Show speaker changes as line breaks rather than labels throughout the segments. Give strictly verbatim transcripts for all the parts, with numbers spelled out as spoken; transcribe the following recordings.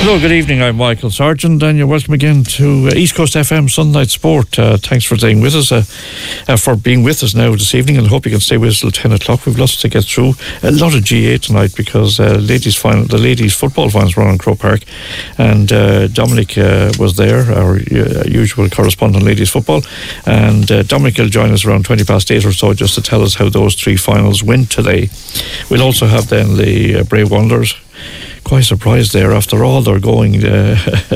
Hello, good evening. I'm Michael Sargent, and you're welcome again to uh, East Coast F M Sunday Night Sport. Uh, thanks for staying with us, uh, uh, for being with us now this evening, and I hope you can stay with us till ten o'clock. We've lots to get through. A lot of G A tonight because uh, ladies final, the ladies football finals were on Croke Park, and uh, Dominic uh, was there, our uh, usual correspondent ladies football, and uh, Dominic will join us around twenty past eight or so just to tell us how those three finals went today. We'll also have then the uh, Brave Wanderers. Quite surprised there after all they're going uh,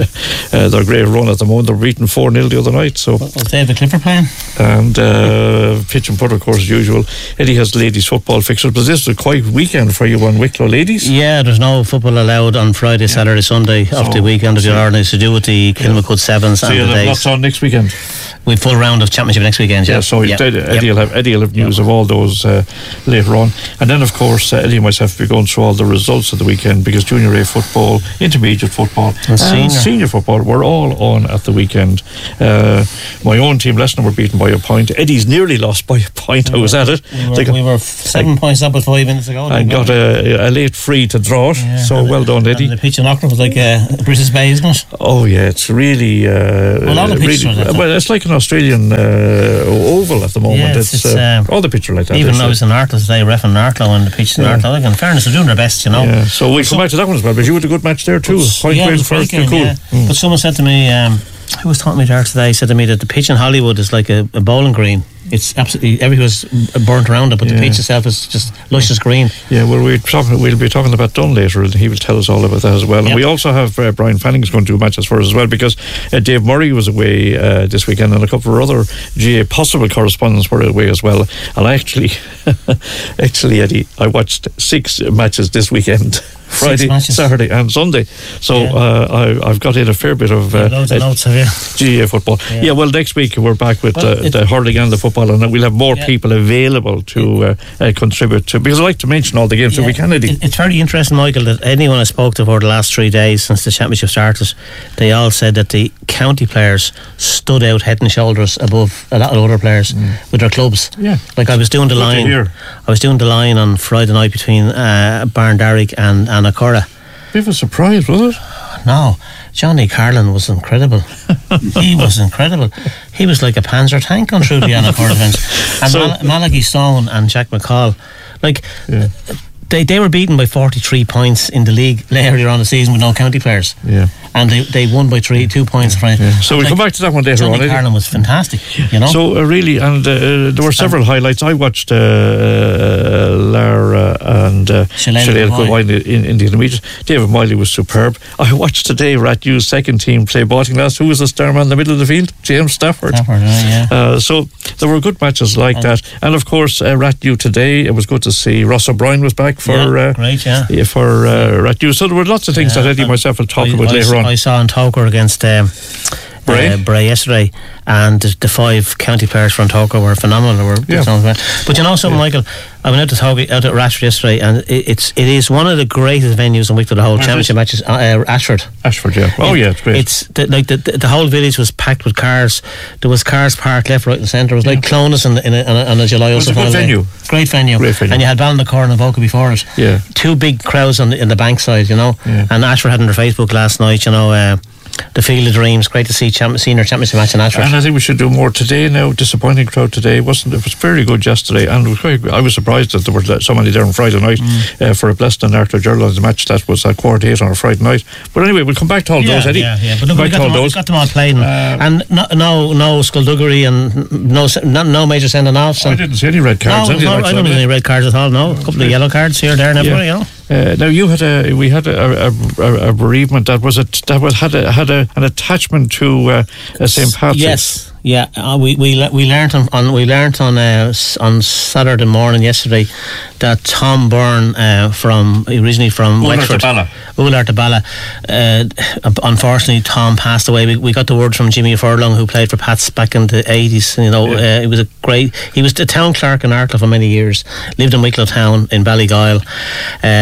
uh, their great run at the moment. They're beaten four nil the other night, so
well, they have the Clifford playing
and uh, pitch and putter, of course, as usual. Eddie has ladies football fixtures, but this is a quiet weekend for you on Wicklow ladies.
Yeah, there's no football allowed on Friday, yeah. Saturday, Sunday so, off the weekend of the ordinary to do with the Kilmacud Sevens.
So
and
you'll
the
have
days.
lots on next weekend.
We've full round of championship next weekend. Yeah,
yeah so
yep.
Eddie, Eddie,
yep.
will have, Eddie will have news yep. of all those uh, later on. And then, of course, uh, Eddie and myself will be going through all the results of the weekend because junior A football, intermediate football, and, and senior. senior football were all on at the weekend. Uh, my own team, Lesnar, were beaten by a point. Eddie's nearly lost by a point. We I was were, at it.
We were, got, we were seven I, points up with five minutes ago.
And got a, a late free to draw it. Yeah, so well done, Eddie.
And the pitch in Lochner was like uh, British Bay, isn't it?
Oh, yeah, it's really. Uh,
well, a lot of
really,
like
well, it's like an Australian. Uh, oval at the moment.
Yeah, it's,
it's,
it's
uh,
uh,
all the picture like that.
Even though it's in Arklow today, ref in Arklow and the pitch in yeah. Arklow. Like, in fairness, they're doing their best, you know.
Yeah. So we'll come back to that one as well. But you had a good match there too. Point
yeah,
grade first.
Game,
cool.
Yeah. Mm. But someone said to me, um, who was talking to me there today, said to me that the pitch in Hollywood is like a, a bowling green. It's absolutely everything's burnt around it, but yeah. the pitch itself is just luscious green. Yeah, well, we're talking, we'll be talking about Dunn later, and he will tell us all about that as well. Yep. And we also have uh, Brian Fanning is going to do matches for us as well because uh, Dave Murray was away uh, this weekend, and a couple of other G A possible correspondents were away as well. And I actually, actually, Eddie, I watched six matches this weekend. Friday, Saturday and Sunday. So yeah. uh, I, I've got in a fair bit of, uh, yeah, loads of uh, notes, have you?
G A football. Yeah. yeah, well, next week we're back with well, uh, the hurling and the football, and we'll have more yeah. people available to uh, uh, contribute to, because I like to mention all the games yeah. so we can. Eddie.
It's very interesting, Michael, that anyone I spoke to over the last three days since the championship started, they all said that the county players stood out head and shoulders above a lot of other players mm. with their clubs.
Yeah,
like I was doing the line. I was doing the line on Friday night between uh, Barndarrick and and Acora.
Bit of a surprise, was it?
No, Johnny Carlin was incredible. He was incredible. He was like a Panzer tank going through the Anacora fence. And so, Mal- Malachi Stone and Jack McCall, like yeah. they they were beaten by forty-three points in the league earlier on the season with no county players.
Yeah.
And they, they won by three two points.
Yeah. Yeah. So we'll like, come back to that one later
Johnny
on.
Johnny Carlin was fantastic, you know.
So uh, really, and uh, there were several um, highlights. I watched uh, uh, Lara and uh, Shalane in, in the intermediate. David Miley was superb. I watched today Ratnew's second team play Baltinglass. Who was the star man in the middle of the field? James Stafford.
Stafford, yeah.
Uh, so there were good matches like and that. And of course, uh, Ratnew today, it was good to see Ross O'Brien was back for
yeah,
uh,
great, yeah.
for uh, Ratnew. So there were lots of things yeah, that Eddie and myself will talk
I,
about
I,
later on.
I saw in Toker against um, Bray. Uh, Bray yesterday, and the, the five county players from Toker were phenomenal. They were,
yeah.
But you know something, yeah. Michael, I went out to Toker, out at Rashford yesterday, and it, it's it is one of the greatest venues in Wicklow. The whole championship matches, uh, Ashford.
Ashford, yeah. Oh
it,
yeah, it's great.
It's the, like the, the the whole village was packed with cars. There was cars parked left, right, and centre. It was yeah. like Clonus in, in, a, in, a, in a July.
It was a good venue.
Great venue.
Great venue.
And you had Ballinacor and Avoca before it.
Yeah.
Two big crowds on the, in the bank side, you know.
Yeah.
And Ashford had on their Facebook last night, you know. Uh, The Field of Dreams, great to see champ- senior championship match in Ashford.
And I think we should do more today now. Disappointing crowd today, wasn't it? It was very good yesterday, and it was quite, I was surprised that there were so many there on Friday night mm. uh, for a Blessed and Arthur Gerald's match that was at quarter eight on a Friday night. But anyway, we'll come back to all
yeah,
those, Eddie.
Yeah, yeah, but look, we got them, all, got them all playing, uh, and no, no, no skullduggery and no, no, no major sending offs.
I didn't see any red cards.
No, no, I don't see any red cards at all. No, a couple of yellow cards here, there, and everywhere.
Yeah.
You know.
Uh, now you had a we had a, a, a bereavement that was a that was had a, had a, an attachment to uh, Saint Patrick's.
Yes. Yeah, uh, we we we learned on, on we learned on uh, on Saturday morning yesterday that Tom Byrne uh, from originally from Wexford, Ullart de Bala. Uh, unfortunately, Tom passed away. We, we got the word from Jimmy Furlong, who played for Pats back in the eighties. You know, yeah. uh, he was a great. He was the town clerk in Arklow for many years. Lived in Wicklow Town in Ballygoyle. Um,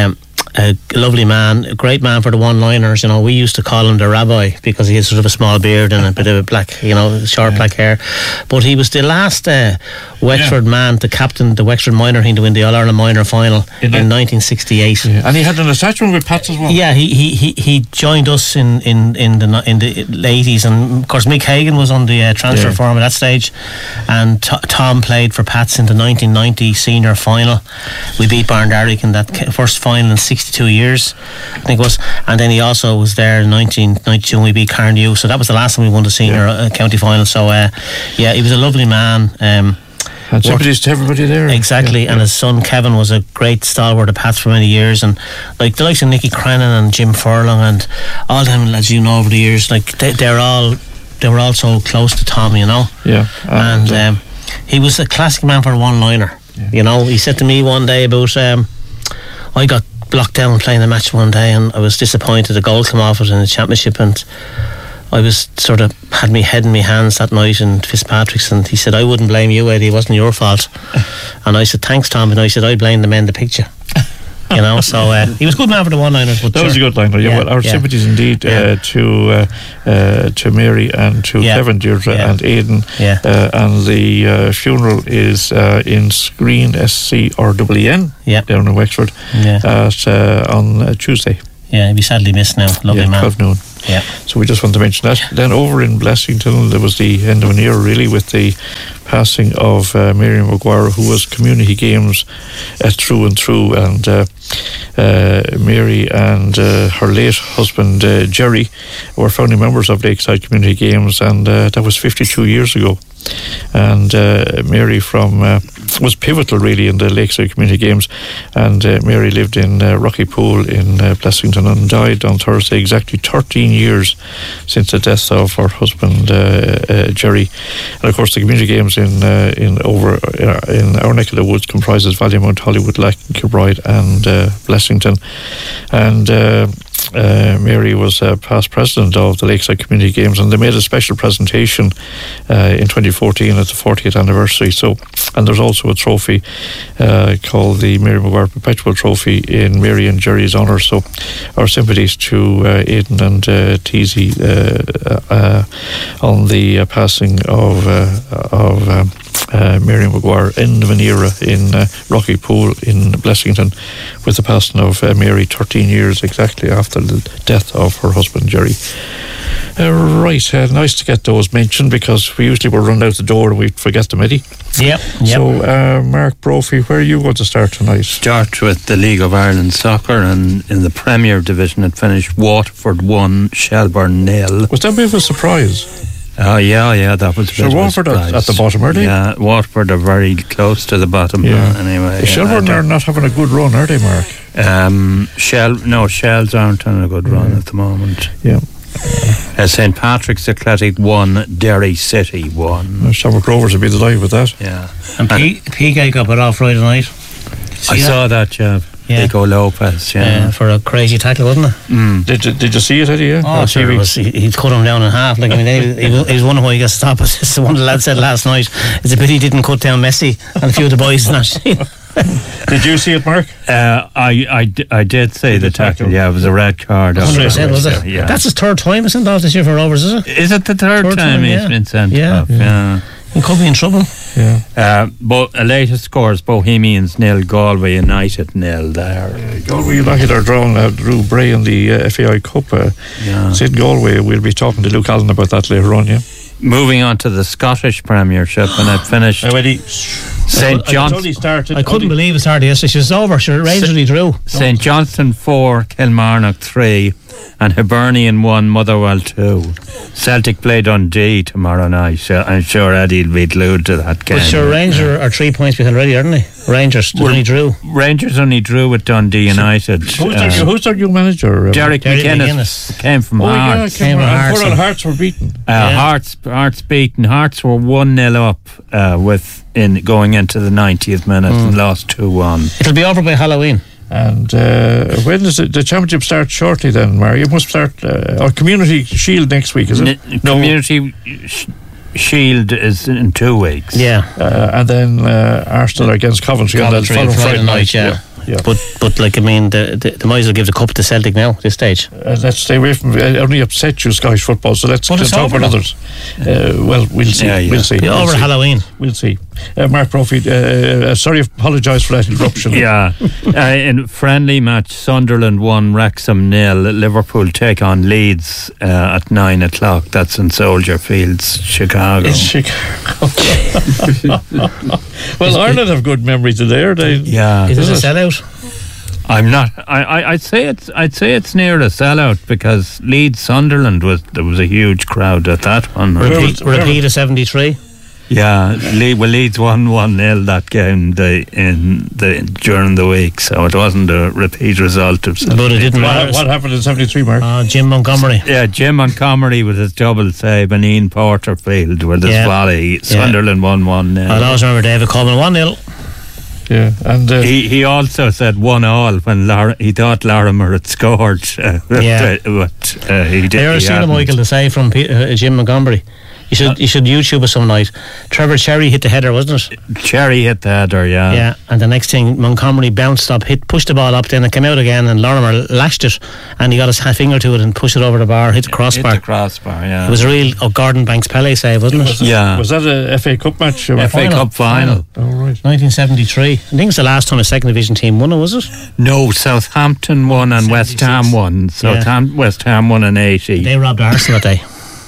a lovely man, a great man for the one-liners. You know, we used to call him the rabbi because he had sort of a small beard and a bit of a black, you know, short yeah. black hair. But he was the last uh, Wexford yeah. man to captain the Wexford minor team to win the All-Ireland minor final in, in nineteen sixty-eight.
Yeah. And he had an attachment with Pats as well.
Yeah, he he, he, he joined us in, in, in the in the eighties, and of course Mick Hagan was on the uh, transfer yeah. form at that stage, and t- Tom played for Pats in the nineteen ninety senior final. We beat Barndarrick in that first final in sixty-two years, I think it was, and then he also was there in nineteen ninety-two when we beat Carnew. So that was the last time we won the senior yeah. uh, county final. So uh, yeah, he was a lovely man. Um,
Had sympathies to everybody there.
Exactly, yeah, and yeah. his son Kevin was a great stalwart of Pats for many years, and like the likes of Nicky Crennan and Jim Furlong and all them, as you know, over the years, like they, they're all they were all so close to Tom, you know.
Yeah,
and, and um, he was a classic man for a one-liner. Yeah. You know, he said to me one day about um, I got blocked down playing a match one day, and I was disappointed. A goal came off it in the championship, and I was sort of had me head in my hands that night in Fitzpatrick's, and he said, I wouldn't blame you, Eddie, it wasn't your fault. And I said, thanks, Tom. And I said, I blame the men in the picture. You know, so uh, he was a good man for the one-liners. But
that
sure.
was a good liner. Yeah, yeah, well, our yeah. sympathies indeed yeah. uh, to uh, uh, to Mary and to yeah. Kevin, Deirdre yeah. and Aidan.
Yeah.
Uh, and the uh, funeral is uh, in Screen S C R W N
yeah.
down in Wexford
yeah.
at, uh, on uh, Tuesday.
Yeah, he'll be sadly missed now. Lovely
yeah,
man.
twelve noon.
Yeah.
So we just want to mention that. Then over in Blessington, there was the end of an era really with the passing of uh, Miriam Maguire, who was community games uh, through and through, and uh, uh, Mary and uh, her late husband uh, Jerry were founding members of Lakeside Community Games, and uh, that was fifty-two years ago. And uh, Mary from uh, was pivotal really in the Lakeside Community Games, and uh, Mary lived in uh, Rocky Pool in uh, Blessington and died on Thursday, exactly thirteen years since the death of her husband uh, uh, Jerry. And of course the community games in uh, in over uh, in our neck of the woods comprises Valleymount, Hollywood, Lacken, Kilbride and uh, Blessington. And uh, Uh, Mary was uh, past president of the Lakeside Community Games, and they made a special presentation uh, in twenty fourteen at the fortieth anniversary. So, and there's also a trophy uh, called the Mary Maguire Perpetual Trophy in Mary and Jerry's honour. So, our sympathies to uh, Aidan and uh, Teasy uh, uh, on the uh, passing of uh, of. Um, Uh, Mary Maguire, end of an era in uh, Rocky Pool in Blessington, with the passing of uh, Mary thirteen years exactly after the death of her husband Jerry. Uh, right, uh, nice to get those mentioned, because we usually will run out the door and we forget them, Eddie.
Yep. yep.
So, uh, Mark Brophy, where are you going to start tonight?
Start with the League of Ireland Soccer, and in the Premier Division it finished Waterford one, Shelbourne nil.
Was that a bit of a surprise?
Oh, yeah, yeah, that was a
bit so
of
Waterford
a surprise.
At the bottom, are they?
Yeah, Waterford are very close to the bottom.
Yeah.
Uh, anyway.
Shelbourne
uh,
are not having a good run, are they, Mark?
Um, Shell, no, Shells aren't on a good run yeah. at the moment.
Yeah.
Uh, Saint Patrick's Athletic one, Derry City one.
Uh, Shamrock Rovers would be delighted with that.
Yeah.
And P- P-Gate got put off Friday night.
I that? saw that, yeah. Yeah. Nico Lopez, yeah.
Uh, for a crazy tackle, wasn't it?
Mm. Did, you, did you see it, Eddie? Yeah?
Oh, sure. He, was, he, he cut him down in half. Like, I mean, he, he, he was wondering why he got stopped. It's the one the lad said last night. It's a pity he didn't cut down Messi and a few of the boys.
Did you see it, Mark?
Uh, I, I, I did see the, the tackle. tackle. Yeah, it was a red card.
one hundred percent, was it?
Yeah.
That's his third time sent off this year for Rovers, is it?
Is it the third, third time, time he's yeah. been sent
yeah.
off? Yeah. yeah.
He could be in trouble.
Yeah.
Uh, but a latest scores: Bohemians nil, Galway United nil. There.
Uh, Galway United are drawn uh, Drew Bray in the uh, F A I Cup. Uh, yeah. It's in Galway. We'll be talking to Luke Allen about that later on. Yeah.
Moving on to the Scottish Premiership, and it finished. Saint John's.
I couldn't believe it started yesterday. It's over. Sure, Rangers drew.
Saint Johnston four, Kilmarnock three, and Hibernian one, Motherwell two. Celtic play Dundee tomorrow night. I'm sure Eddie'll be glued to that game.
But sure, Rangers yeah. are three points behind already, aren't they? Rangers well, only drew.
Rangers only drew with Dundee United.
Who's, uh, their, who's their new manager?
Uh, Derek McInnes, McInnes came from
oh,
Hearts.
Yeah, came from Hearts. And Hearts were beaten.
Uh, yeah. Hearts, Hearts beaten. Hearts were one nil up uh, with in going into the ninetieth minute mm. and lost two one.
It'll be over by Halloween.
And uh, when does it, the championship start shortly then, Mario? It must start, uh, or Community Shield next week, is it?
N- no. Community sh- Shield is in two weeks.
Yeah.
Uh, and then uh, Arsenal against Coventry,
Coventry
on that
Friday,
Friday
night, yeah.
yeah. Yeah.
But but like I mean, the, the, the might as well give the cup to Celtic now at this stage.
Uh, let's stay away from it. Only upset you, Scottish football. So let's
well,
talk about others. Uh, well, we'll see.
Yeah, yeah.
We'll see.
Yeah,
we'll
over
see.
Halloween.
We'll see. Uh, Mark Brophy, uh, uh, sorry, apologise for that interruption.
Yeah, uh, in friendly match, Sunderland won, Wrexham nil. Liverpool take on Leeds uh, at nine o'clock. That's in Soldier Fields, Chicago.
In Chicago. Well, Ireland have good memories of there. They,
yeah,
Is it a sellout?
I'm not. I, I. I'd say it's. I'd say it's near a sellout because Leeds Sunderland was. There was a huge crowd at that one.
Repeat, repeat of seventy-three.
Yeah, Le- well, Leeds won one nil that game the, in the during the week, so it wasn't a repeat result of.
But it didn't
what,
matter.
what happened in seventy-three, Mark?
Uh, Jim Montgomery.
Yeah, Jim Montgomery with his double save, and Ian Porterfield with his
Yeah.
volley. Sunderland won one nil.
I always remember David Coleman one nil.
Yeah, and uh,
He he also said one all when Lar- he thought Larimer had scored. Uh,
Yeah.
but uh, he did.
I ever
he
seen a
hadn't.
Michael to say from P- uh, Jim Montgomery. You should you should YouTube it some night. Trevor Cherry hit the header, wasn't it?
Cherry hit the header, yeah.
Yeah, and the next thing, Montgomery bounced up, hit, pushed the ball up, then it came out again, and Lorimer lashed it, and he got his hand finger to it and pushed it over the bar, hit the crossbar.
Hit the crossbar, yeah.
It was a real oh, Gordon Banks Pele save, wasn't it?
was,
Yeah.
was that a F A Cup match?
F A
Final.
Cup final.
Oh, right.
nineteen seventy-three. I think it's the last time a second division team won it, was it?
No, Southampton won and West Ham won. Southampton, West Ham won in eighty.
They robbed Arsenal that day.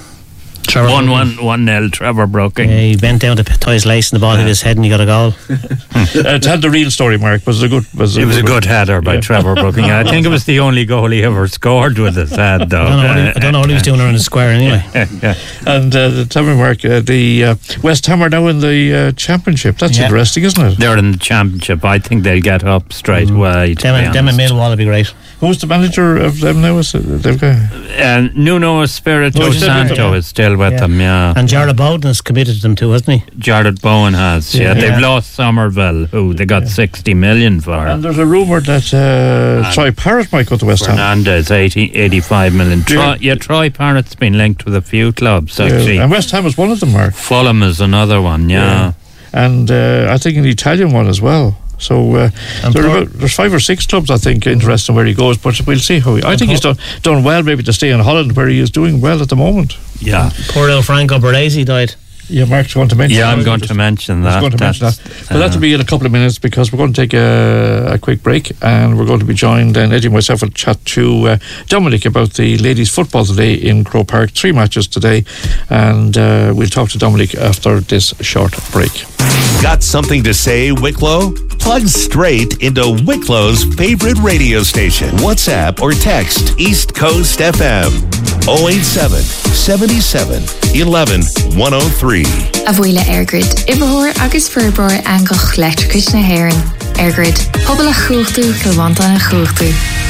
Trevor
One,
Brooking.
one, one nil. Trevor Brooking.
Yeah, he bent down to tie his lace and the ball hit his head and he got a goal.
uh, tell the real story, Mark. Was it a good? Was it,
It was a good header by
Yeah.
Trevor Brooking. I think it was the only goal he ever scored with his head, though.
I don't know what he, I don't know what he was doing around the square anyway.
Yeah.
And uh, tell me, Mark, uh, the uh, West Ham are now in the uh, championship. That's
Yeah.
interesting, isn't it?
They're in the championship. I think they'll get up straight away. to
Them
be
and, them and
honest.
Millwall would be great.
Who's the manager of them now? Is it, they've got
And Nuno Espirito
Oh, he's still with them,
Santo
yeah.
is still with
Yeah.
them, yeah.
And Jared Bowden has committed to them too, hasn't he?
Jared Bowen has, yeah.
Yeah.
They've
Yeah.
lost Somerville, who they got sixty million for.
And there's a rumour that uh, Troy Parrott might go to West Ham.
Fernandez, eighty, eighty-five million. Troy, yeah, Troy Parrott's been linked with a few clubs, actually.
Yeah. And West Ham is one of them, Mark.
Fulham is another one, yeah.
And uh, I think an Italian one as well. So uh, there are about, there's five or six clubs, I think, interested in where he goes. But we'll see how he. I think he's done done well, maybe to stay in Holland, where he is doing well at the moment.
Yeah.
Poor old Franco Baresi died.
Yeah, Mark's going to mention.
Yeah, I'm
that.
going to mention
He's
that.
going to mention that.
That's,
But that'll be in a couple of minutes because we're going to take a, a quick break and we're going to be joined, and Eddie and myself will chat to uh, Dominic about the ladies' football today in Croke Park. Three matches today, and uh, we'll talk to Dominic after this short break.
Got something to say, Wicklow? Plug straight into Wicklow's favorite radio station. WhatsApp or text East Coast F M oh eight seven, seven seven, one one, one oh three.
Abuela Airgrid. Iberhoor agus Furboor Angoch Electricus na Heron. Airgrid. Pobla chuchtu, Kilwantan chuchtu.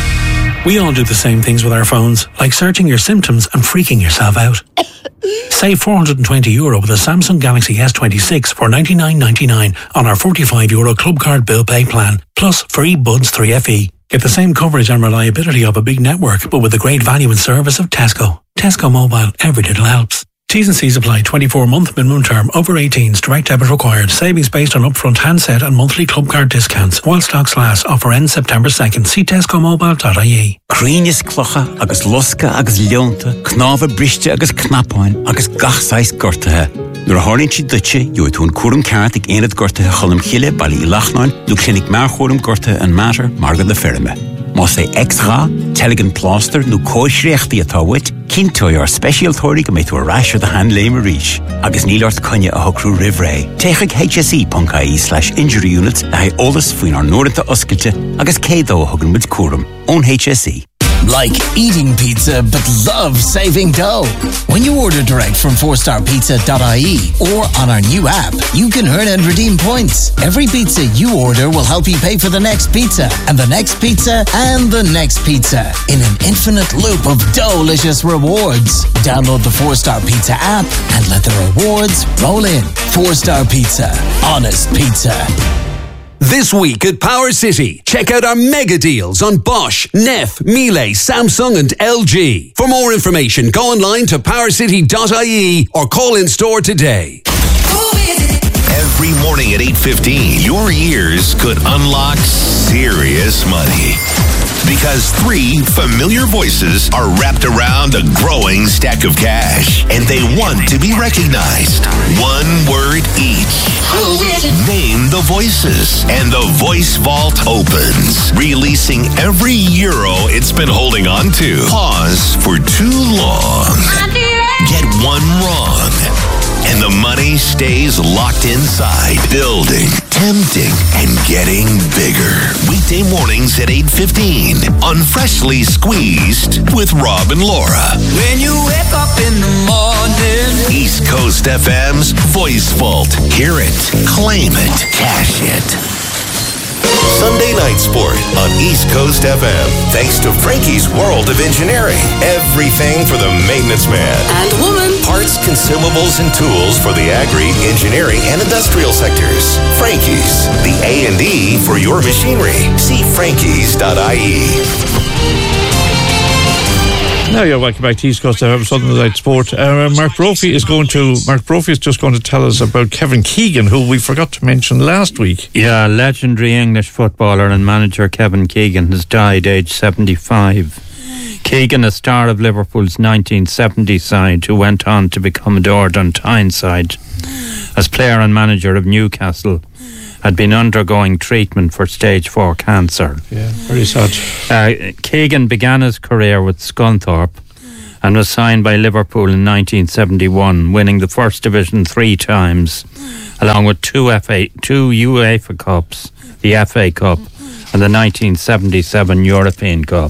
We all do the same things with our phones, like searching your symptoms and freaking yourself out. Save four hundred twenty euro with a Samsung Galaxy S twenty-six for ninety-nine ninety-nine on our forty-five euro club card bill pay plan, plus free Buds three F E. Get the same coverage and reliability of a big network, but with the great value and service of Tesco. Tesco Mobile, every little helps. T's and C's apply. twenty-four month minimum term. Over eighteens. Direct debit required. Savings based on upfront handset and monthly club card discounts. While stocks last. Offer ends September second. See tesco mobile dot I E.
Crínis clocha agus losca agus leonta, knáfa briste agus knapáin agus gachsáis gortathe. Nuair a háirlíonn si duite, jo tún cuaram ceart ag aonad gortathe cholam chiile bailí i lachnáin, nó clinic mar chóram gortathe an matter margad le ferme. Más é extra, telegin plaster nó cóisreachtaí atá wit, cinntói ar special thóirí go méid tú a rasher the hand léim a ríis, agus nílart conne a hocrú rivré. Téigh H S E dot I E slash injury units a hai olas faoin ar nóirta oscailte agus cédó a thugann mid cuaram. Own H S E.
Like eating pizza but love saving dough. When you order direct from four star pizza dot I E or on our new app, you can earn and redeem points. Every pizza you order will help you pay for the next pizza and the next pizza and the next pizza in an infinite loop of delicious rewards. Download the four star Pizza app and let the rewards roll in. four star Pizza. Honest pizza.
This week at Power City, check out our mega deals on Bosch, Neff, Miele, Samsung and L G. For more information, go online to power city dot I E or call in store today.
Every morning. morning at eight fifteen, your ears could unlock serious money. Because three familiar voices are wrapped around a growing stack of cash, and they want to be recognized. One word each. Name the voices, and the Voice Vault opens, releasing every euro it's been holding on to. Pause for too long. Get one wrong, and the money stays locked inside, building, tempting, and getting bigger. Weekday mornings at eight fifteen on Freshly Squeezed with Rob and Laura.
When you wake up in the morning,
East Coast F M's Voice Vault. Hear it, claim it, cash it. Sunday Night Sport on East Coast F M. Thanks to Frankie's World of Engineering. Everything for the maintenance man.
And woman.
Parts, consumables, and tools for the agri, engineering, and industrial sectors. Frankie's, the A and E for your machinery. See frankies dot I E.
Now you're welcome back to East Coast F M Sunday Night Sport. Uh, Mark Brophy is going to. Mark Brophy is just going to tell us about Kevin Keegan, who we forgot to mention last week.
Yeah, legendary English footballer and manager Kevin Keegan has died, aged seventy-five. Keegan, a star of Liverpool's nineteen seventy side, who went on to become the Ardon Tyneside as player and manager of Newcastle, had been undergoing treatment for stage four cancer.
Yeah, very sad.
Uh, Keegan began his career with Scunthorpe and was signed by Liverpool in nineteen seventy-one, winning the First Division three times, along with two F A, two UEFA Cups, the F A Cup and the nineteen seventy-seven European Cup.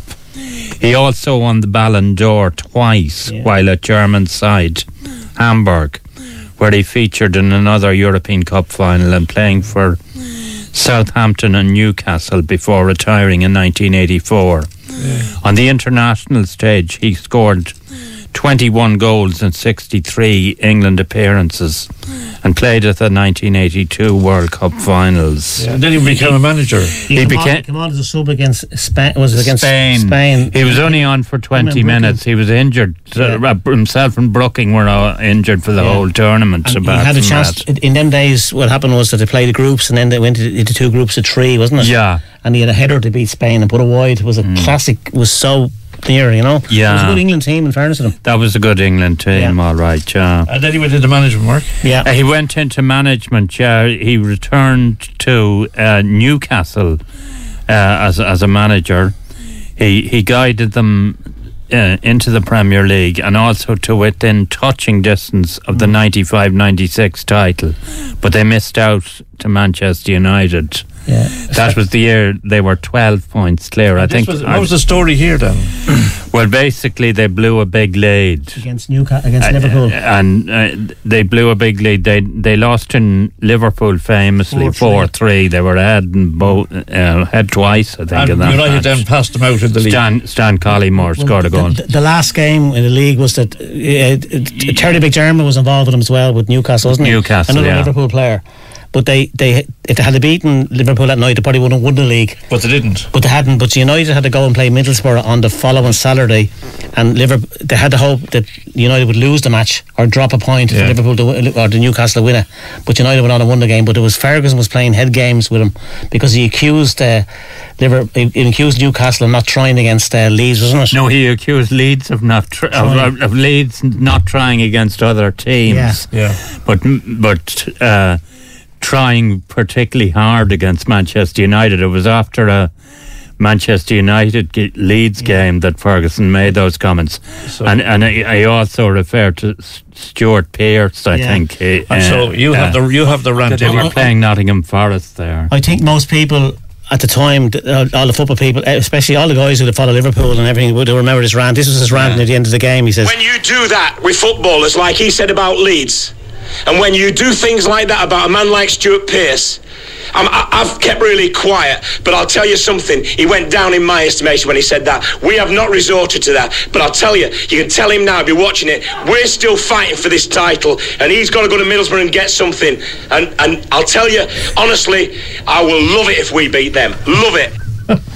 He also won the Ballon d'Or twice yeah. while at German side Hamburg, where he featured in another European Cup final and playing for Southampton and Newcastle before retiring in nineteen eighty-four. Yeah. On the international stage, he scored twenty-one goals in sixty-three England appearances and played at the nineteen eighty-two World Cup finals.
Yeah. And then he became a manager.
He, he became come on as a sub against Spain. Was it against
Spain?
Spain.
He was only on for twenty minutes. He was injured. Yeah. Uh, himself and Brooking were uh, injured for the yeah. whole tournament.
And he had a chance. That. In them days, what happened was that they played the groups, and then they went into two groups of three, wasn't it?
Yeah.
And he had a header to beat Spain and put a wide. It was a mm. classic. Was so near, you know.
Yeah.
It was a good England team, in fairness to them.
That was a good England team, yeah. all right, yeah.
And then he went into management, Mark?
Yeah. Uh, he went into management, yeah. He returned to uh, Newcastle uh, as, as a manager. He, he guided them uh, into the Premier League and also to within touching distance of the ninety-five ninety-six title. But they missed out to Manchester United.
Yeah.
That was the year they were twelve points clear. I think.
Was, what was the story here then?
Well, basically they blew a big lead
against Newcastle, against uh, Liverpool,
and uh, they blew a big lead. They they lost in Liverpool famously four three. They were ahead and both uh, head twice, I think.
And
in that
United
match.
then passed them out in the league.
Stan, Stan Collymore
well,
scored a goal.
The, the last game in the league was that uh, Terry McDermott was involved with them as well with Newcastle, wasn't he?
Newcastle,
another
yeah.
Liverpool player. But they, they, if they had beaten Liverpool that night, they probably wouldn't have won the league.
But they didn't.
But they hadn't. But United had to go and play Middlesbrough on the following Saturday, and Liverpool, they had to hope that United would lose the match or drop a point yeah. for Liverpool to, or the Newcastle to win it. But United went on and won the game. But it was Ferguson was playing head games with him because he accused uh, Liverpool, he accused Newcastle of not trying against uh, Leeds, wasn't it?
No, he accused Leeds of not tr- of, of Leeds not trying against other teams.
Yeah, yeah.
But but. Uh, trying particularly hard against Manchester United. It was after a Manchester United Leeds yeah. game that Ferguson made those comments. So and and I, I also referred to Stuart Pearce, I yeah. think.
And uh, so you uh, have the you have the rant.
They were playing Nottingham Forest there.
I think most people at the time, all the football people, especially all the guys who follow Liverpool and everything, would remember this rant. This was his rant yeah. at the end of the game. He says,
when you do that with footballers, like he said about Leeds, and when you do things like that about a man like Stuart Pearce, I'm, I've kept really quiet, but I'll tell you something. He went down in my estimation when he said that. We have not resorted to that, but I'll tell you, you can tell him now, if you're watching it, we're still fighting for this title, and he's got to go to Middlesbrough and get something. And, and I'll tell you, honestly, I will love it if we beat them. Love it.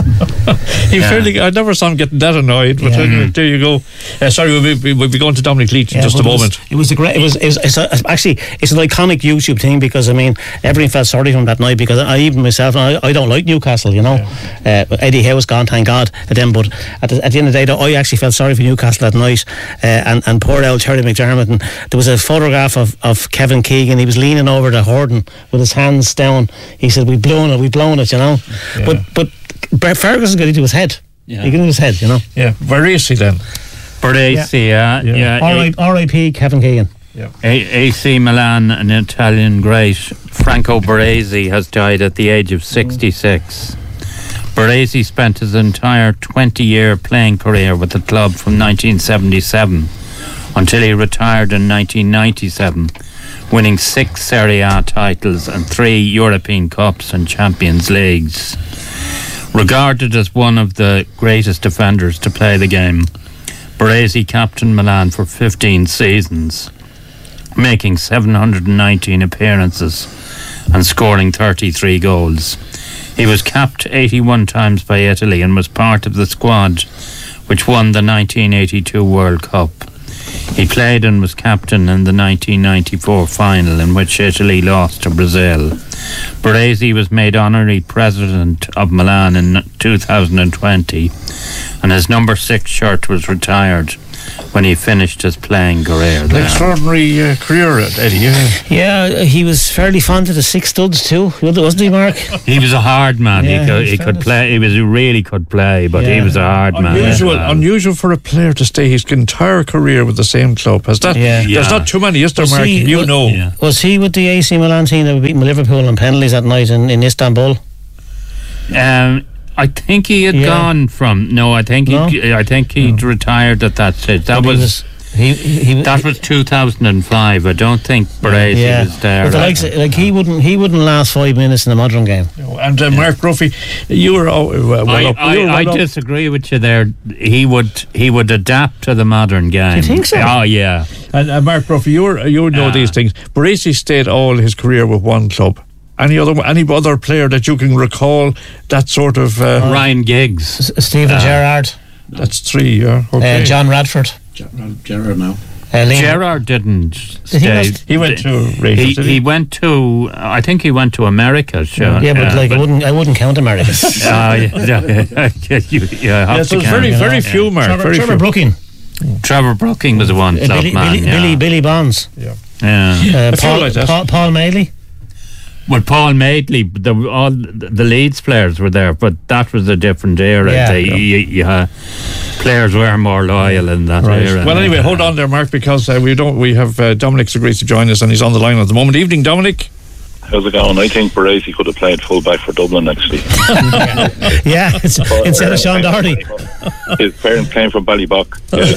he
Yeah.
fairly, I never saw him getting that annoyed, but
Yeah.
anyway, there you go. Uh, sorry, we'll be, we'll be going to Dominic Leach in
Yeah,
just a
but it was-
moment.
It was a great. It was. It was it's a, actually, it's an iconic YouTube thing because I mean, everyone felt sorry for him that night because I even myself, I, I don't like Newcastle, you know. Uh, Eddie Howe was gone, thank God, at them. But at the, at the end of the day, though, I actually felt sorry for Newcastle that night, uh, and and poor old Terry McDermott. And there was a photograph of, of Kevin Keegan. He was leaning over the hoarding with his hands down. He said, "We've blown it. We've blown it," you know.
Yeah.
But but Brett Ferguson got into his head.
Yeah.
He got into his head, you know.
Yeah, where is he then?
Baresi, yeah. yeah. yeah.
R I P Kevin Keegan.
Yeah.
A- AC Milan, an Italian great, Franco Baresi, has died at the age of sixty-six. Baresi spent his entire twenty-year playing career with the club from nineteen seventy-seven until he retired in nineteen ninety-seven, winning six Serie A titles and three European Cups and Champions Leagues. Regarded as one of the greatest defenders to play the game, Baresi captained Milan for fifteen seasons, making seven hundred nineteen appearances and scoring thirty-three goals. He was capped eighty-one times by Italy and was part of the squad which won the nineteen eighty-two World Cup. He played and was captain in the nineteen ninety-four final, in which Italy lost to Brazil. Baresi was made honorary president of Milan in two thousand twenty, and his number six shirt was retired when he finished his playing career
An
there.
extraordinary uh, career, Eddie. Yeah.
Yeah, he was fairly fond of the six studs too, wasn't he, Mark?
He was a hard man.
Yeah,
he could,
he
he
was
could play. He was he really could play, but he
Yeah.
was a hard man.
Unusual,
as well.
unusual for a player to stay his entire career with the same club. Has that?
Yeah.
There's
Yeah.
not too many, is there,
Was
Mark?
he-
You
wa-
know.
Yeah.
Was he with the A C Milan team that were beating Liverpool in penalties that night in, in Istanbul?
Um, I think he had
Yeah.
gone from. No, I think
No?
he. I think he'd retired at that stage. That
But he
was.
He, he, he
That was two thousand five. I don't think Baresi
yeah.
was there.
But the likes, like he wouldn't, he wouldn't last five minutes in a modern game.
And uh, Mark Brophy, you were oh, uh, well
I,
up.
I,
you were
I
well up.
disagree with you there. He would he would adapt to the modern game.
you think so?
Oh yeah.
And uh, Mark Brophy, you were, you know
Ah.
these things. Baresi stayed all his career with one club. Any other any other player that you can recall that sort of uh,
Ryan Giggs,
S- Stephen
Ah.
Gerrard,
that's three, yeah. Okay.
uh, John Radford,
Gerrard now.
uh, Liam.
Gerrard didn't
Did he
stay.
not-
He went to Rangers,
He,
did
he
he?
went to. I think he went to America. Sure.
Yeah, but
uh,
like I wouldn't, I wouldn't count America.
Ah, yeah, yeah, yeah, you, you have
Yeah,
to
so it's
count,
very,
you know.
very few, Mark.
Trevor,
very
Trevor
few.
Brooking,
Trevor Brooking was a one
uh,
club
Billy,
man.
Billy,
yeah.
Billy, Billy Bonds,
Yeah.
Yeah.
uh,
A few
Paul,
like that.
Paul, Paul Maley.
Well, Paul Madeley, the, all the Leeds players were there, but that was a different era.
Yeah.
They,
Yeah.
You, you, uh, players were more loyal in that
Right.
era.
Well, anyway, hold on there, Mark, because uh, we don't. We have uh, Dominic's agreed to join us, and he's on the line at the moment. Evening, Dominic.
How's it going? I think Baresi could have played full back for Dublin, actually.
Yeah, it's, instead of Sean Doherty.
His parents came from Ballybock.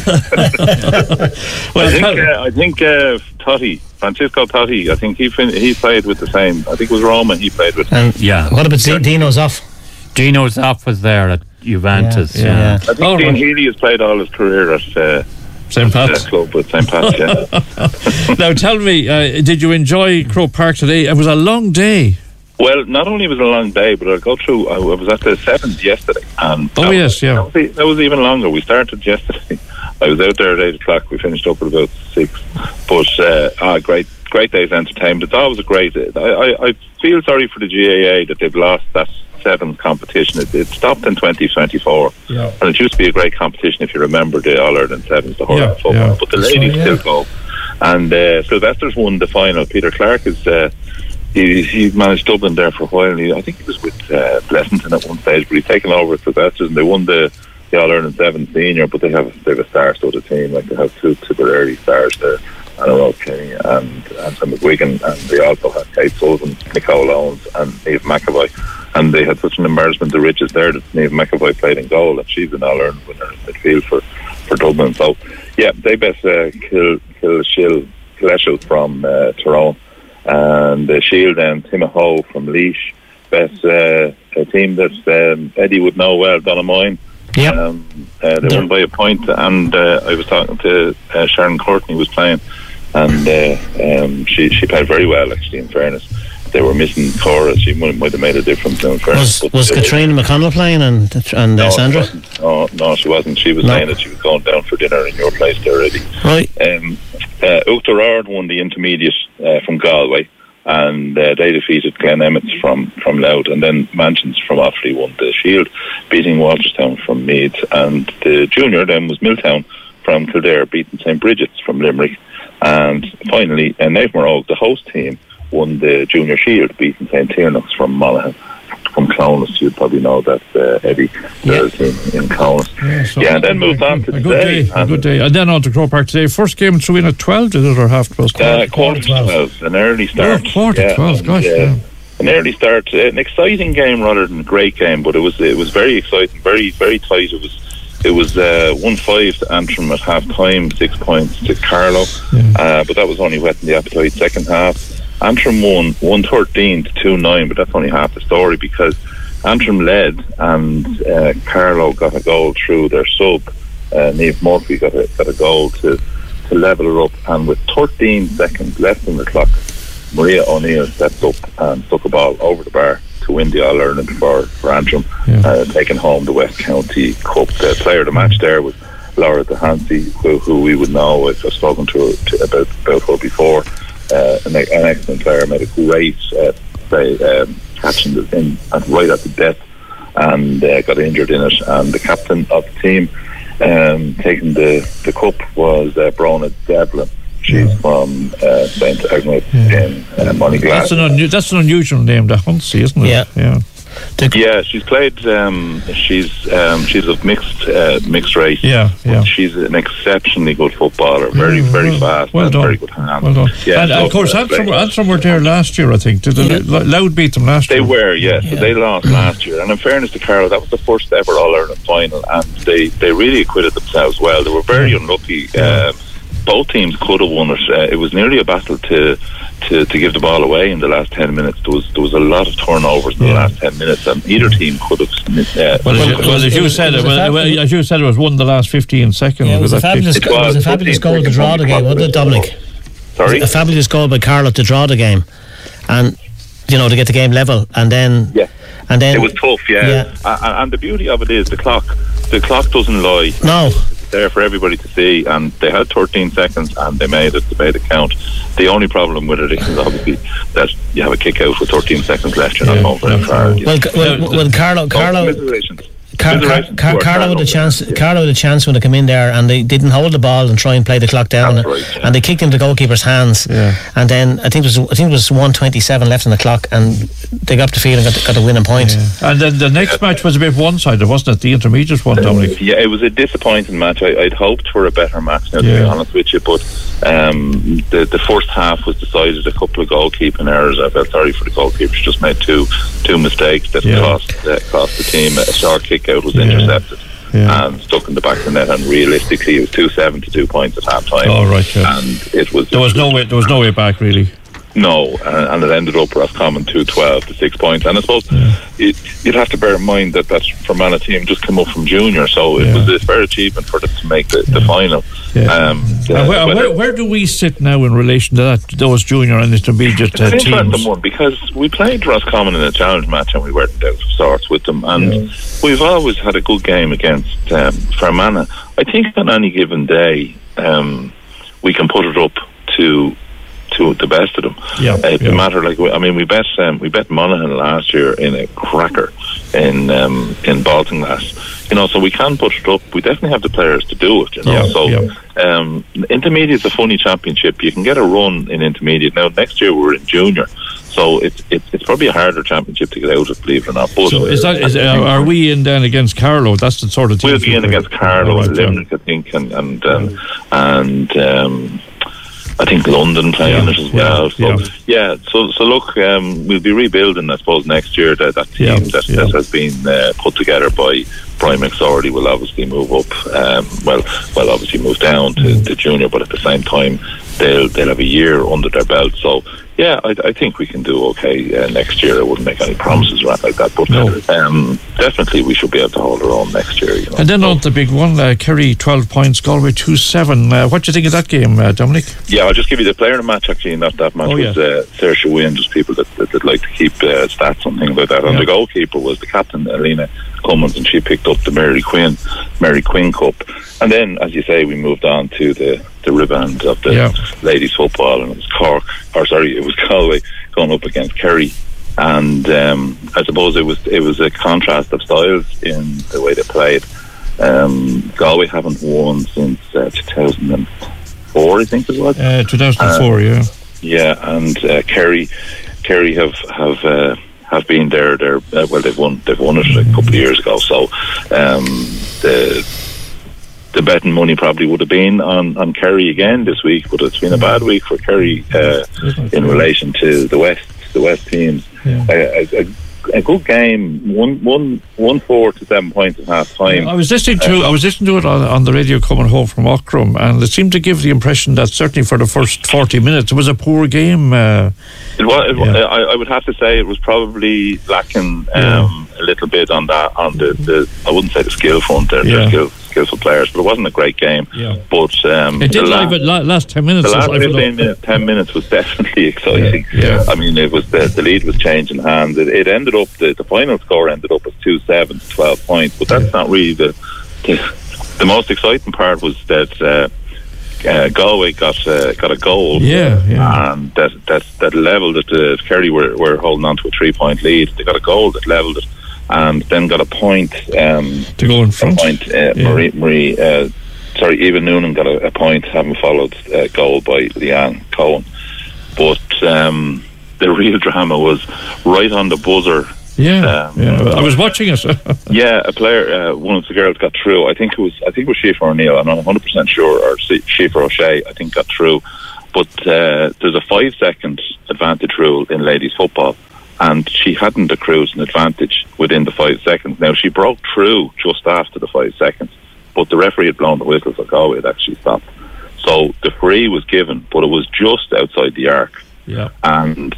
Well,
I think,
tell-
uh, I think uh, Totti, Francisco Totti, I think he fin- he played with the same. I think it was Roma he played with.
And
Yeah.
what about D- Dino Zoff?
Gino Zoff was there at Juventus.
Yeah,
Yeah.
yeah.
I think
Oh,
Dean
right.
Healy has played all his career at uh,
Saint
uh,
Pat's.
club with Saint Pat's, yeah.
Now, tell me, uh, did you enjoy Croke Park today? It was a long day.
Well, not only was it a long day, but I'll go through. I was at the Sevens yesterday, and
Oh,
that was-
yes, yeah.
that was, that was even longer. We started yesterday. I was out there at eight o'clock. We finished up at about six. But uh, ah, great, great day's entertainment. It's always a great. I, I, I feel sorry for the G A A that they've lost that Sevens competition. It, it stopped in twenty twenty-four,
Yeah.
and it used to be a great competition. If you remember the All Ireland Sevens, the whole
Yeah,
football.
yeah.
But the
That's
ladies
right, yeah.
still go. And uh, Sylvester's won the final. Peter Clark is. Uh, He, he managed Dublin there for a while. And he, I think he was with uh, Blessington at one stage, but he's taken over at Sylvester's, and they won the, the All Ireland Seven Senior. But they have they have a star-studded team. Like they have two Tipperary stars there, Anna Rose Kenny and Anthony McGuigan, and they also have Kate Sullivan, Nicole Owens, and Niamh McAvoy. And they had such an embarrassment of riches there that Niamh McAvoy played in goal, and she's an All Ireland winner in midfield for, for Dublin. So yeah, they best uh, kill kill Shill Killeshel from uh, Tyrone. And the Shield and Timahoe from Laois. That's uh, a team that um, Eddie would know well, Donamoyne.
Yep.
Um, uh, they won by a point, and uh, I was talking to uh, Sharon Courtney was playing, and uh, um, she she played very well, actually, in fairness. they were missing Cora. She might, might have made a difference. In
was was Katrina McConnell playing and and uh,
no,
Sandra?
No, no, she wasn't. She was
no.
saying that she was going down for dinner in your place there already.
Right.
Um, uh, Oughterard won the intermediate uh, from Galway, and uh, they defeated Glen Emmets from, from Louth, and then Mansions from Offaly won the Shield, beating Walterstown from Meath, and the junior then was Milltown from Kildare, beating Saint Bridget's from Limerick, and finally uh, Naomh Moróg, the host team, won the Junior Shield, beating Saint Tiernock's from Monaghan. From Clowness, you'd probably know that uh, Eddie yeah. team in Clowness. Yeah, so yeah, and then moved on to
a
today.
Good day, a good day. And then on to Croke Park today. First game threw in at twelve, did it, or half twelve?
Quarter, uh, quarter to twelve. twelve. An early start.
Oh, quarter
yeah,
twelve, gosh.
And, uh,
yeah.
An early start. Uh, an exciting game rather than a great game, but it was it was very exciting, very very tight. It was it was uh, one five to Antrim at half time, six points to Carlow, yeah. uh, but that was only whetting the appetite. Second half, Antrim won one thirteen to two nine, but that's only half the story because Antrim led and uh, Carlow got a goal through their sub. Uh, Niamh Murphy got a, got a goal to, to level it up, and with thirteen seconds left on the clock, Maria O'Neill stepped up and took a ball over the bar to win the All-Ireland for, for Antrim, yeah. uh, taking home the West County Cup. The player of the match there was Laura DeHansey, who, who we would know. I've spoken to her to, about, about her before. Uh, an, an excellent player, made a great uh, play, um, catching the thing at, right at the death, and uh, got injured in it. And the captain of the team um, taking the, the cup was uh, Brona Devlin. She's yeah. from uh, Saint Agnes yeah. in uh, Montglas.
That's an un- that's an unusual name, the Hunsey, isn't it?
Yeah,
yeah.
Yeah, she's played. Um, she's um, she's of mixed uh, mixed race.
Yeah, yeah.
She's an exceptionally good footballer. Very, yeah, very
well,
fast.
Well
and
done.
Very good hand.
Well done.
Yeah,
and
so,
of course,
uh,
Antrim, Antrim were there last year. I think did yeah. Louth beat them last
they
year?
They were, yes.
Yeah.
So they lost last year. And in fairness to Carlow, that was the first ever All Ireland final, and they, they really acquitted themselves well. They were very yeah. unlucky.
Yeah.
Um, both teams could have won it. Uh, it was nearly a battle to. To, to give the ball away in the last ten minutes. There was there was a lot of turnovers in yeah. the last ten minutes, and either team could have. Uh,
well, well, well, well, as you said, it, well, well, as you said, it was won the last fifteen seconds.
Yeah, it was a fabulous, it was, it was a fabulous goal to draw the game, wasn't it, Dominic?
Sorry,
a fabulous goal by Carlow to draw the game, and you know to get the game level, and then
yeah,
and then
it was tough. Yeah,
yeah.
Uh, and the beauty of it is the clock. The clock doesn't lie.
No.
There for everybody to see, and they had thirteen seconds and they made it, they made it count. The only problem with it is obviously that you have a kick out with thirteen seconds left, you're yeah. not going very far.
Well, well, well Carlow, Carlow, Car- Car- Car- Carlow had a chance. Yeah. Carlow had a chance when they come in there, and they didn't hold the ball and try and play the clock down, and,
right, yeah.
and they kicked into the goalkeeper's hands.
Yeah.
And then I think it was I think it was one twenty-seven left on the clock, and they got up the field and got the, got the winning point.
Yeah. And then the next yeah. match was a bit one-sided, wasn't it? The intermediate one,
uh,
Dominic.
Yeah, it was a disappointing match. I, I'd hoped for a better match, now, to yeah. be honest with you, but um, the the first half was decided a couple of goalkeeping errors. I felt sorry for the goalkeeper. She just made two two mistakes that yeah. cost uh, cost the team. A short kick out was yeah. intercepted. Yeah. And stuck in the back of the net, and realistically, it was two seven to two points at half time.
Oh right, yeah.
And it was
there was no way there was no way back really.
No, and, and it ended up Roscommon two twelve to six points. And I suppose yeah. it, you'd have to bear in mind that that Fermanagh team just came up from junior, so it yeah. was a fair achievement for them to make the, the final.
Yeah.
Um, the,
and where, where, where do we sit now in relation to that? Those junior and intermediate uh,
it's an interesting
teams.
one, because we played Roscommon in a challenge match and we weren't out of sorts with them, and yeah. we've always had a good game against um, Fermanagh. I think on any given day um, we can put it up to. to the best of them.
Yeah,
uh, it's
yeah.
a matter like I mean we bet um, we bet Monaghan last year in a cracker in um, in Baltinglass. You know, so we can put it up. We definitely have the players to do it. You know,
yeah,
so
yeah.
Um, intermediate's a funny championship. You can get a run in intermediate. Now next year we're in junior, so it's it's, it's probably a harder championship to get out of, believe it or not. But
so is that is, uh, are we in then against Carlow? That's the sort of team
we'll be in against Carlow and Limerick, I think, and and um, and. Um, I think London playing yeah, it as well.
Yeah,
so yeah. yeah, so so look, um, we'll be rebuilding, I suppose, next year. That that team
yeah,
that,
yeah.
that has been uh, put together by Brian McSorley will obviously move up. Um, well, well, obviously move down to, to junior, but at the same time, they'll they'll have a year under their belt. So yeah, I, I think we can do okay uh, next year. I wouldn't make any promises around like that, but
no.
um, definitely we should be able to hold our own next year. You know?
And then on the big one, uh, Kerry twelve points, Galway two seven. Uh, what do you think of that game, uh, Dominic?
Yeah, I'll just give you the player of the match actually in that, that match.
Oh,
was
yeah.
uh, Saoirse Wynne, just people that, that, that like to keep uh, stats and things like that. And
yeah.
the goalkeeper was the captain, Alina Cummins, and she picked up the Mary Quinn Mary Quinn Cup. And then, as you say, we moved on to the, the rebound of the
yeah.
ladies football, and it was Cork, or sorry, it was Galway going up against Kerry. And um, I suppose it was it was a contrast of styles in the way they played. Um, Galway haven't won since uh, two thousand four, I think it was.
Uh, two thousand four, uh, yeah.
Yeah, and uh, Kerry, Kerry have have uh, have been there. There, uh, well, they've won. They've won it a couple of years ago. So um, the the betting money probably would have been on, on Kerry again this week, but it's been a bad week for Kerry uh, in relation to the West the West teams.
Yeah.
A, a, a good game, one one one four to seven points at half time.
I was listening to uh, I was listening to it on, on the radio coming home from Auckram, and it seemed to give the impression that certainly for the first forty minutes it was a poor game. Uh,
it was. It,
yeah.
I, I would have to say it was probably lacking um,
yeah.
a little bit on that on the, the I wouldn't say the skill front. They're,
yeah.
they're skill, skillful players, but it wasn't a great game.
Yeah.
But um,
it did live at la- last ten minutes.
The last fifteen minutes, ten minutes was definitely exciting.
Yeah. yeah.
I mean, it was the, the lead was changing hands. It, it ended up the, the final score ended up as two seven to twelve points. But that's yeah. not really the, the the most exciting part was that. Uh, Uh, Galway got uh, got a goal,
yeah, yeah.
and that that that leveled it. Uh, Kerry were, were holding on to a three point lead. They got a goal that leveled it, and then got a point um,
to go in front.
A point, uh,
yeah.
Marie, Marie uh, sorry, Eva Noonan got a, a point, having followed a goal by Leanne Cohen. But um, the real drama was right on the buzzer.
Yeah,
um,
yeah. I was watching it.
yeah, a player, uh, one of the girls got through. I think it was, I think it was Schieffer O'Neill. I'm not one hundred percent sure, or Schieffer O'Shea. I think got through. But uh, there's a five-second advantage rule in ladies football, and she hadn't accrued an advantage within the five seconds. Now she broke through just after the five seconds, but the referee had blown the whistle for Galway. It actually stopped. So the free was given, but it was just outside the arc.
Yeah,
and.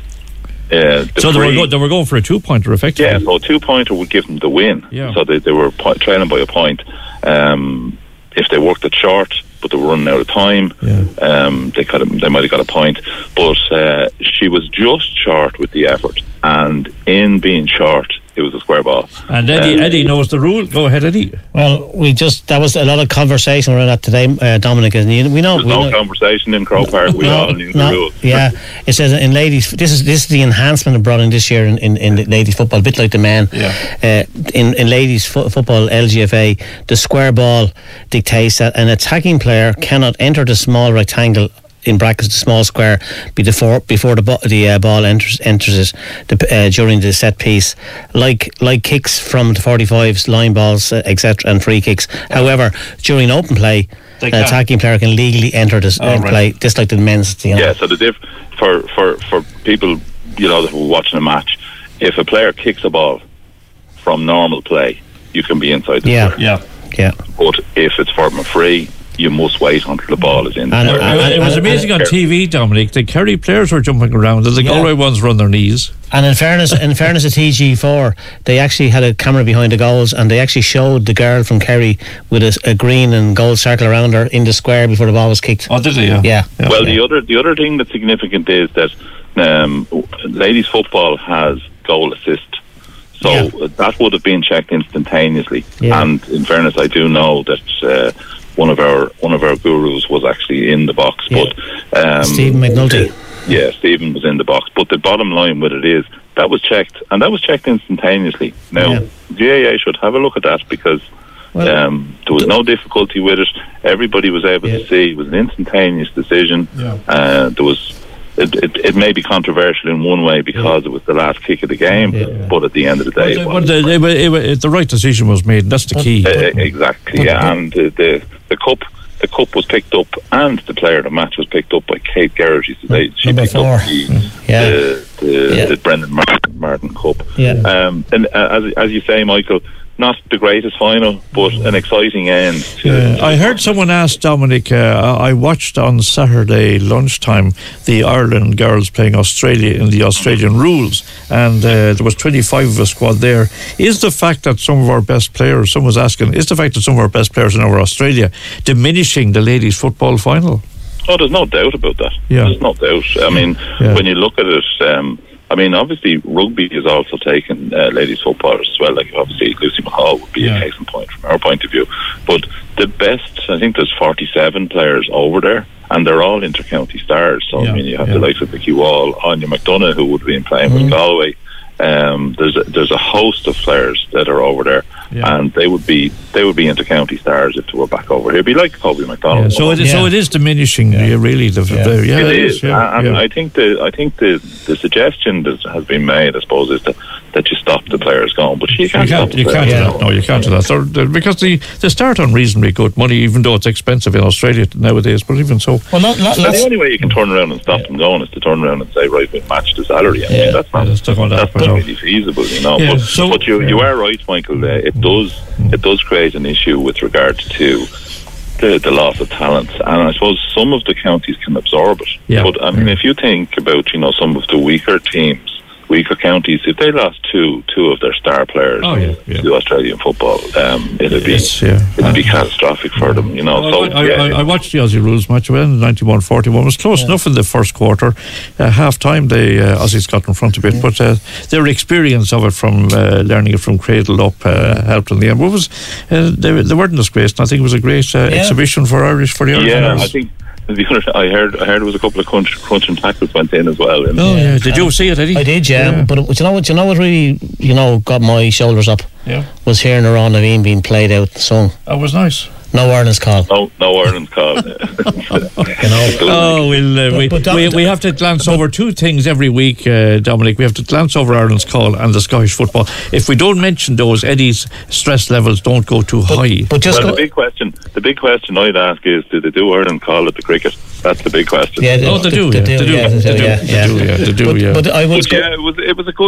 Uh, the
so they
free,
were, go- they were going for a two-pointer, effectively.
Yeah, so a two-pointer would give them the win.
Yeah.
So they, they were po- trailing by a point. Um, if they worked it short, but they were running out of time,
yeah.
um, they could have, they might have got a point. But uh, she was just short with the effort, and in being short, it was a square ball.
And Eddie, um, Eddie knows the rule. Go ahead, Eddie.
Well, we just that was a lot of conversation around that today, uh, Dominic. And you, we know
there's
we
no
know,
conversation in Croke Park. We
no,
all knew
no,
the rules.
Yeah, it says in ladies. This is this is the enhancement brought in this year in, in, in ladies football, a bit like the men.
Yeah.
Uh, in in ladies fo- football, L G F A, the square ball dictates that an attacking player cannot enter the small rectangle, in brackets the small square, before before the bo- the uh, ball enters enters it the, uh, during the set piece, like like kicks from the forty-fives, line balls, uh, et cetera, and free kicks. However, during open play, an attacking player can legally enter this
oh,
uh,
right.
play, just like the men's. You know.
Yeah. So the diff for for for people, you know, that were watching a match, if a player kicks a ball from normal play, you can be inside the
yeah.
square.
Yeah.
Yeah.
But if it's from a free, you must wait until the ball is in the
And,
square.
and, and,
it was amazing on T V, Dominic. The Kerry players were jumping around, and the
Yeah.
Galway ones were on their knees.
And in fairness, in fairness to T G four, they actually had a camera behind the goals, and they actually showed the girl from Kerry with a, a green and gold circle around her in the square before the ball was kicked.
Oh, did they? Yeah.
Yeah.
yeah.
Well,
yeah.
the other the other thing that's significant is that um, ladies football has goal assist. So
Yeah.
that would have been checked instantaneously.
Yeah.
And in fairness, I do know that uh, one of our one of our gurus was actually in the box.
Yeah.
But um,
Stephen McNulty.
uh, yeah, Stephen was in the box. But the bottom line with it is that was checked, and that was checked instantaneously. Now,
Yeah.
G A A should have a look at that, because
Well,
um, there was no difficulty with it. Everybody was able
Yeah.
to see it was an instantaneous decision.
Yeah.
Uh, there was. It, it, it may be controversial in one way because
Yeah.
it was the last kick of the game,
Yeah.
but at the end of the day, it
But
was.
the, it, it, it, the right decision was made. That's the key.
Uh, exactly, yeah. And the, the the cup the cup was picked up, and the player of the match was picked up by Kate Geraghty. So they, she
Number
picked
four.
up the,
Yeah.
the, the,
Yeah.
the Brendan Martin, Martin Cup.
Yeah.
Um, and uh, as as you say, Michael, not the greatest final, but an exciting end. To
Yeah, I heard someone ask Dominic, uh, I watched on Saturday lunchtime the Ireland girls playing Australia in the Australian rules, and uh, there was twenty-five of a squad there. Is the fact that some of our best players, someone was asking, is the fact that some of our best players in our Australia diminishing the ladies' football final?
Oh, there's no doubt about that.
Yeah.
There's no doubt. I mean,
Yeah.
when you look at it, um, I mean, obviously, rugby is also taken uh, ladies' footballers as well. Like, obviously, Lucy McCall would be
Yeah.
a case in point from our point of view. But the best, I think there's forty-seven players over there, and they're all inter-county stars. So,
Yeah.
I mean, you have
Yeah.
the likes of Vicky Wall, Anya McDonough, who would be playing
Mm.
with Galway. Um, there's a, there's a host of players that are over there,
Yeah.
and they would be they would be inter-county stars if they were back over here. It'd be like Kobe McDonald.
Yeah, so it is. So it is diminishing. Yeah. really. The,
Yeah,
the, yeah,
it is.
Yeah,
and
yeah.
I think the I think the the suggestion that has been made, I suppose, is that, that you stop the players going, but you can't.
You can't,
stop the
you can't
players
do that.
going.
No, you can't do that. They're, they're, because they, they start on reasonably good money, even though it's expensive in Australia nowadays. But even so,
well, not, not,
And the only way you can turn around and stop them going is to turn around and say, right, we'll match the salary. I mean,
Yeah.
that's not,
Yeah, that's not gonna
that's
happen,
not
no.
really feasible, you know.
Yeah,
but
so-
but you, you
yeah.
are right, Michael. Uh, it does it does create an issue with regard to the, the loss of talent, and I suppose some of the counties can absorb it.
Yeah.
But I mean, if you think about, you know, some of the weaker teams, weaker counties, if they lost two two of their star players
Oh, yeah, yeah.
to Australian football, um, it'd be
Yes, yeah.
it'd be catastrophic for them, you know.
Well,
so
I,
yeah,
I, I watched the Aussie rules match. It ended ninety-one forty-one. It was close enough in the first quarter. Uh, half time, the uh, Aussies got in front a bit, but uh, their experience of it from uh, learning it from cradle up uh, helped in the end. But it was, uh, they, they weren't disgraced, and I think it was a great uh,
Yeah.
exhibition for Irish for the Irish.
yeah,
Irish.
I think. The other, I heard, I heard there was a couple of crunch, crunching tackles went in as well. And
Oh yeah, did you see it, Eddie?
I did, yeah.
Yeah.
But it- you know what? You know what really, you know, got my shoulders up
Yeah,
was hearing Aran Naveen being played out the song.
that was nice.
No Ireland's call.
No, no Ireland's call.
You know.
Oh, we'll, uh, we,
but Dom-
we, we have to glance over two things every week, uh, Dominic. We have to glance over Ireland's call and the Scottish football. If we don't mention those, Eddie's stress levels don't go too high.
But just
well,
go,
the big question, the big question I'd ask is, do they do Ireland call at the cricket? That's the big question.
yeah,
Oh, they do, yeah, they do,
yeah,
they do,
yeah,
they do, yeah, they do,
But,
yeah.
but I would
But yeah, it was it was a good.